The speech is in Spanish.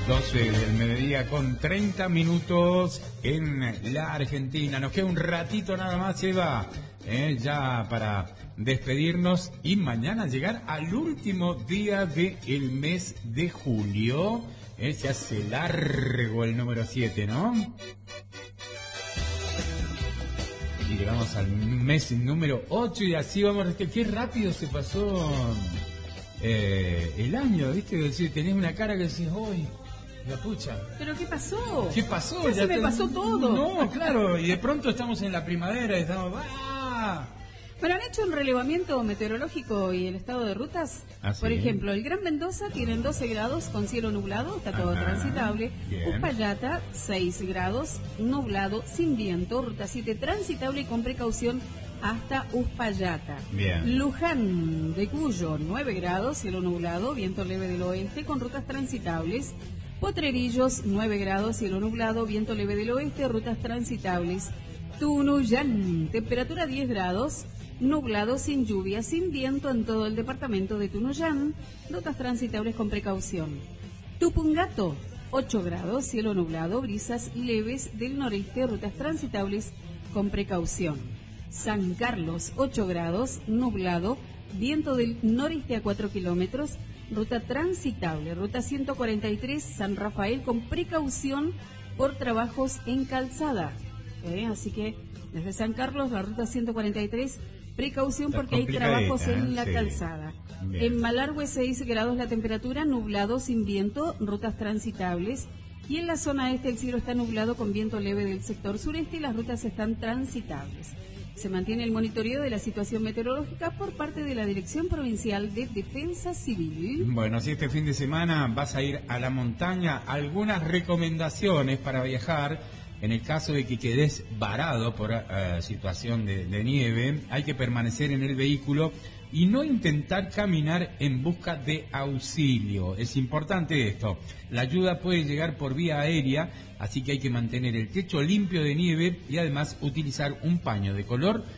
12 del mediodía con 30 minutos en la Argentina. Nos queda un ratito nada más, Eva, ya para despedirnos y mañana llegar al último día del mes de julio. Se hace largo el número 7, ¿no? Y llegamos al mes número 8 y así vamos. Qué rápido se pasó el año, ¿viste? Es decir, tenés una cara que decís, ¡uy! La pucha. ¿Pero qué pasó? ¿Qué pasó? Ya se me pasó todo. No, claro, y de pronto estamos en la primavera y estamos... ¡ah! Pero han hecho un relevamiento meteorológico y el estado de rutas. ¿Ah, sí? Por ejemplo, el Gran Mendoza tienen 12 grados con cielo nublado, está todo transitable. Bien. Uspallata, 6 grados, nublado, sin viento, ruta 7 transitable y con precaución hasta Uspallata. Bien. Luján de Cuyo, 9 grados, cielo nublado, viento leve del oeste con rutas transitables. Potrerillos, 9 grados, cielo nublado, viento leve del oeste, rutas transitables. Tunuyán, temperatura 10 grados, nublado, sin lluvia, sin viento en todo el departamento de Tunuyán, rutas transitables con precaución. Tupungato, 8 grados, cielo nublado, brisas leves del noreste, rutas transitables con precaución. San Carlos, 8 grados, nublado, viento del noreste a 4 kilómetros, ruta transitable, ruta 143, San Rafael con precaución por trabajos en calzada. Así que desde San Carlos, la ruta 143, precaución porque hay trabajos en la calzada. Bien. En Malargüe, 6 grados la temperatura, nublado, sin viento, rutas transitables. Y en la zona este el cielo está nublado con viento leve del sector sureste y las rutas están transitables. Se mantiene el monitoreo de la situación meteorológica por parte de la Dirección Provincial de Defensa Civil. Bueno, si este fin de semana vas a ir a la montaña, algunas recomendaciones para viajar. En el caso de que quedes varado por situación de nieve, hay que permanecer en el vehículo y no intentar caminar en busca de auxilio. Es importante esto. La ayuda puede llegar por vía aérea, así que hay que mantener el techo limpio de nieve y además utilizar un paño de color